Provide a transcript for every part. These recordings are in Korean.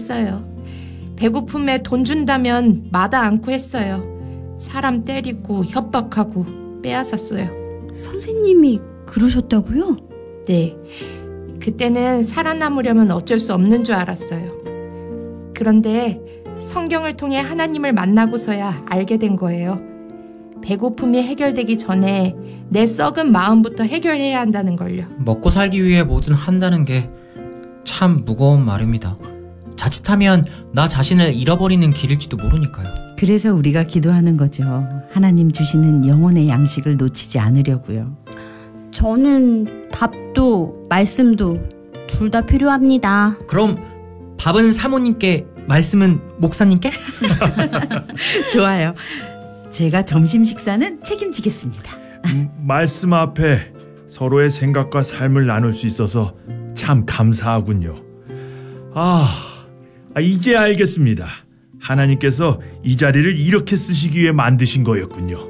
했어요. 배고픔에 돈 준다면 마다 않고 했어요. 사람 때리고 협박하고 빼앗았어요. 선생님이 그러셨다고요? 네. 그때는 살아남으려면 어쩔 수 없는 줄 알았어요. 그런데 성경을 통해 하나님을 만나고서야 알게 된 거예요. 배고픔이 해결되기 전에 내 썩은 마음부터 해결해야 한다는 걸요. 먹고 살기 위해 뭐든 한다는 게 참 무거운 말입니다. 자칫하면 나 자신을 잃어버리는 길일지도 모르니까요. 그래서 우리가 기도하는 거죠. 하나님 주시는 영혼의 양식을 놓치지 않으려고요. 저는 밥도 말씀도 둘 다 필요합니다. 그럼 밥은 사모님께, 말씀은 목사님께? 좋아요. 제가 점심 식사는 책임지겠습니다. 말씀 앞에 서로의 생각과 삶을 나눌 수 있어서 참 감사하군요. 이제 알겠습니다. 하나님께서 이 자리를 이렇게 쓰시기 위해 만드신 거였군요.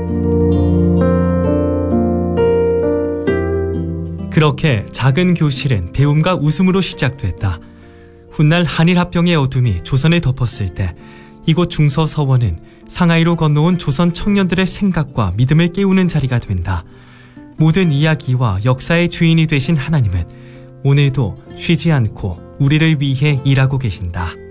그렇게 작은 교실은 배움과 웃음으로 시작됐다. 훗날 한일합병의 어둠이 조선을 덮었을 때 이곳 중서서원은 상하이로 건너온 조선 청년들의 생각과 믿음을 깨우는 자리가 된다. 모든 이야기와 역사의 주인이 되신 하나님은 오늘도 쉬지 않고 우리를 위해 일하고 계신다.